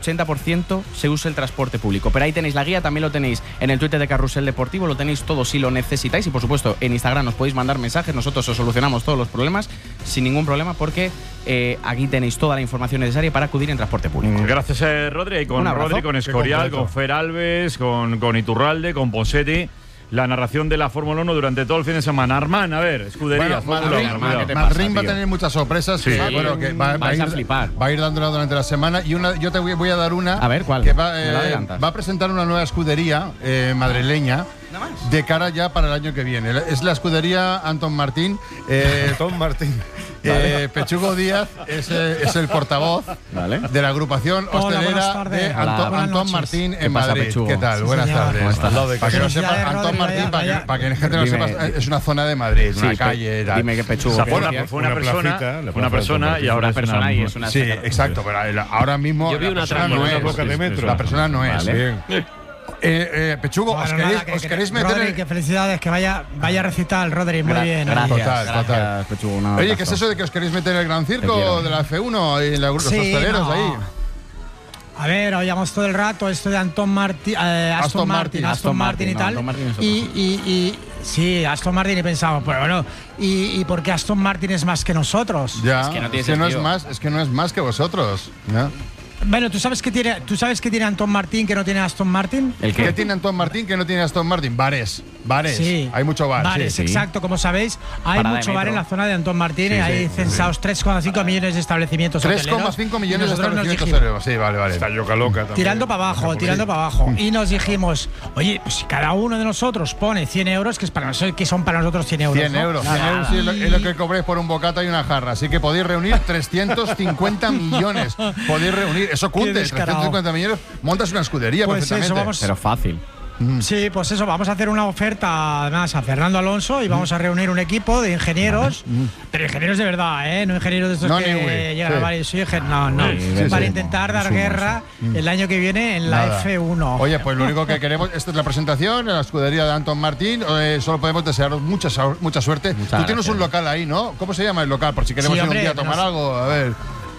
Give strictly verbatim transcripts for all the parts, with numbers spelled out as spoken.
ochenta por ciento se usa el transporte público. Pero ahí tenéis la guía, también lo tenéis en el Twitter de Carrusel Deportivo, lo tenéis todo si lo necesitáis y por supuesto en Instagram nos podéis mandar mensajes, nosotros os solucionamos todos los problemas sin ningún problema porque eh, aquí tenéis toda la información necesaria para acudir en transporte público. Gracias eh, Rodri, y con Rodri, con Escorial, con Fer Alves, con, con Iturralde, con Ponseti. La narración de la Fórmula uno durante todo el fin de semana. Armán, a ver, escudería. Bueno, Marrín va a tener muchas sorpresas. Sí. Que, bueno, que va, va, a ir, a flipar. va a ir dándola durante la semana. Y una, yo te voy, voy a dar una. A ver, ¿cuál? Que va, eh, va a presentar una nueva escudería eh, madrileña de cara ya para el año que viene. Es la escudería Antón Martín. Eh, Antón Martín. Eh, Pechugo Díaz es, eh, es el portavoz vale. de la agrupación hostelera de Antón, Antón Martín en pasa, Madrid. Pechugo? ¿Qué tal? Sí, buenas señor. tardes. Para que no sepa, Rodri, Antón Martín, vaya, para, vaya. que, para que la gente no Dime, sepa, es una zona de Madrid, sí, una calle. Pe dime qué Pechugo. O sea, fue ¿qué una, decías? fue una Una persona, placita, la una persona y ahora una persona y es una. Sí, exacto, pero el- ahora mismo Yo vi la una persona trampa, no una es. boca de metro. La persona no es. Vale. Bien. Eh, eh, Pechugo, Bueno, ¿os nada, queréis, que- os que- queréis meter Rodri, en- que felicidades, que vaya, vaya a recitar Rodri, muy Gra bien. gracias, Total, gracias, total. Pechugo, un Oye, ¿qué abrazo. es eso de que os queréis meter en el gran Te circo quiero. de la F uno y la, los Sí, hosteleros no. ahí? A ver, oíamos todo el rato esto de Antón Martín, eh, Aston, Aston Martin, Martin. Aston Aston Martin y Martin, no, tal. Aston Martin es otro. y, y, y sí, Aston Martin y pensamos, pues bueno, y, y ¿por qué Aston Martin es más que nosotros? Ya, Es que no tiene es, que no es sentido. más, es que no es más que vosotros. ¿Ya? Bueno, ¿tú sabes qué tiene, tú sabes qué tiene Antón Martin que no tiene Aston Martin? ¿El ¿Qué qué? tiene Antón Martín que no tiene Aston Martin? Bares. Bares. Sí. Hay mucho bar. Bares, sí. exacto, como sabéis, hay Parada de mucho bar metro. en la zona de Antón Martín Sí, y hay sí, censados tres coma cinco millones de establecimientos tres hoteleros. coma cinco y millones de nosotros nos establecimientos dijimos- hoteleros. Sí, vale, vale. Está Yoca Loca también. Tirando para abajo, tirando para abajo. Y nos dijimos, oye, pues si cada uno de nosotros pone cien euros, que es para nosotros, que son para nosotros cien euros. cien ¿no? euros. cien Nada. euros es lo, Y- es lo que cobréis por un bocata y una jarra. Así que podéis reunir trescientos cincuenta millones. Podéis reunir. Eso cunde. Qué descarado. trescientos cincuenta millones. Montas una escudería Pues perfectamente. eso, vamos- Pero fácil. Sí, pues eso, vamos a hacer una oferta además a Fernando Alonso y vamos a reunir un equipo de ingenieros, pero ingenieros de verdad, ¿eh? No ingenieros de estos No que Newey, llegan sí. a varios. Soy ingen- no, no, Sí, sí, para sí. intentar dar Sumo, guerra el año que viene en la Nada. F uno. Oye, pues lo único que queremos, esta es la presentación en la escudería de Antón Martín. Eh, solo podemos desearos mucha, sa- mucha suerte. Muchas Tú tienes gracias. un local ahí, ¿no? ¿Cómo se llama el local? Por si queremos Sí, ir hombre, un día a tomar nos- algo. A ver.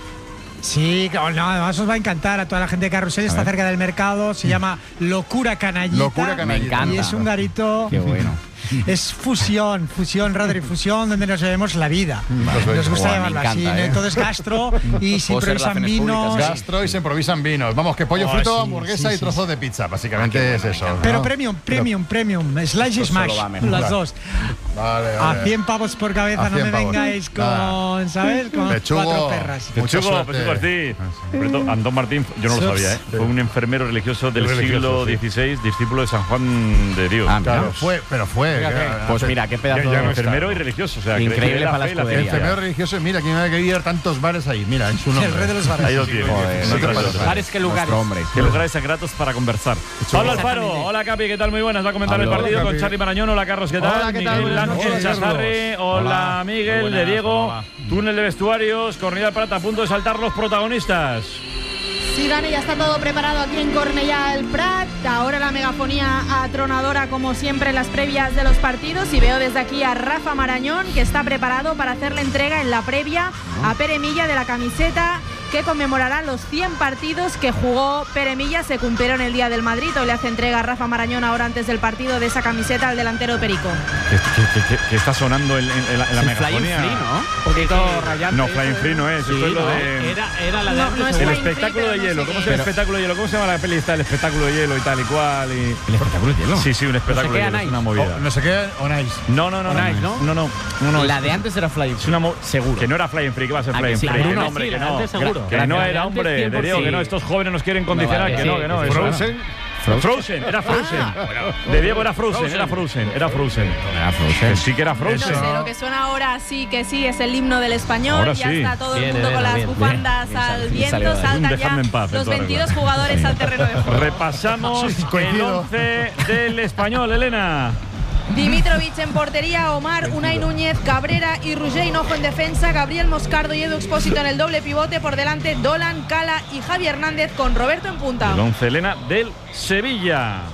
Sí, claro, no, además os va a encantar a toda la gente de Carrusel, está ver. cerca del mercado, se llama Locura Canallita. Locura Canallita. Me encanta. Y es un garito. Qué bueno. Es fusión, fusión, Rodri, fusión, donde nos bebemos la vida. Nos gusta Buah, me llamarlo así, encanta, ¿no? ¿eh? Entonces gastro y se Puedo ser improvisan relaciones vinos. públicas, Gastro y se improvisan vinos. Vamos, que pollo Oh, frito, sí, hamburguesa sí, y sí, trozo de pizza. Básicamente es eso. Pero ¿no? premium, premium, premium. Slash y Esto solo smash. va mejor. Las Claro. dos. Vale, A vale. cien pavos por cabeza, A no me cien pavos. vengáis con, Nada. ¿sabes? Con Pechugo. cuatro perras. Mucha Pechugo, suerte. Pechugo, sí. Sobre todo, Antón Martín, yo no lo Sups. sabía, ¿eh? Fue un enfermero religioso del Religioso, siglo sí. dieciséis, discípulo de San Juan de Dios. Ah, mira. Claro, fue, pero fue. que- Pues mira, qué pedazo Ya- ya no de. Enfermero y religioso, o sea, que- Increíble que la para la fe y fe escudería. Enfermero religioso, mira, que no hay que ir a tantos bares ahí. Mira, es un El hombre. rey de los bares. Ahí lo tiene. Joder, Sí, no te claro. pases. Lugares que lugares. Nuestro hombre. Qué lugares secretos para conversar. Pablo Alfaro, Exactamente. hola Capi, ¿qué tal? Muy buenas. Va a comentar el Hola, partido con Capi. Charly Marañón. Hola Carlos, ¿qué tal? Hola, ¿qué tal? Miguel Buenas Ángel noches. Chazarri, hola Miguel, de Diego. Túnel de vestuarios, Cornellà del Prat, a punto de saltar los protagonistas. Sí, Dani, ya está todo preparado aquí en Cornellà del Prat. Ahora la megafonía atronadora, como siempre, en las previas de los partidos. Y veo desde aquí a Rafa Marañón, que está preparado para hacer la entrega en la previa a Pere Milla de la camiseta que conmemorará los cien partidos que jugó Pere Milla. Se cumplieron el día del Madrid. Hoy le hace entrega a Rafa Marañón ahora antes del partido de esa camiseta al delantero Perico. ¿Qué, qué- qué- qué está sonando en, en- en la, en la Es el Flying megafonía? Free, ¿no? Un poquito rayante. No, Flying Free no es. Sí, Esto es lo ¿no? de. Era, era la de No, antes, no es El seguro. Flying Free, espectáculo de pero no hielo. sé ¿Cómo qué. se llama el Pero- espectáculo de hielo? ¿Cómo se llama la peli esta? El espectáculo de hielo y tal y cual. Y... El espectáculo de hielo. Sí, sí, un espectáculo qué, de hielo. Es Anais. una movida. Oh, no sé qué, Onais. No, no, no, no. Nice, ¿no? No, no. no, no, La es- de antes era Flying. Es una mo- Seguro. Que no era Flying Free, que va a ser Ah, que Flying sí, Free. la de Que no, antes hombre, sí, que la de no. antes seguro. Que La no de era, antes hombre. cien por Te digo ciento. que no. Estos jóvenes nos quieren condicionar. vale, Que sí, no, que no. que eso Frozen. era- Frozen, era Frozen. De Diego era Frozen, era Frozen, era Frozen. Era Frozen. Que sí que era No Frozen. sé, lo que suena ahora sí que sí es el himno del español. Ahora ya sí. está todo el Bien, mundo bien, con las bien, bufandas bien. al Bien, viento. salió de ahí. Saltan Dejadme ya en paz, en los toda veintidós regla. jugadores al terreno de juego. Repasamos Sí, el coincido. once del español, Elena. Dimitrovic en portería, Omar, Unai Núñez, Cabrera y Roger Hinojo en defensa, Gabriel Moscardo y Edu Expósito en el doble pivote, por delante Dolan, Cala y Javi Hernández con Roberto en punta. El once, Elena, del Sevilla.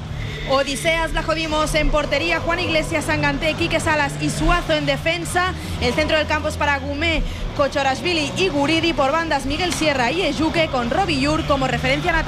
Odiseas la jodimos en portería, Juan Iglesias, Sanganté, Quique Salas y Suazo en defensa. El centro del campo es para Gumé, Kochorashvili y Guridi. Por bandas, Miguel Sierra y Ejuque, con Robi Yur como referencia.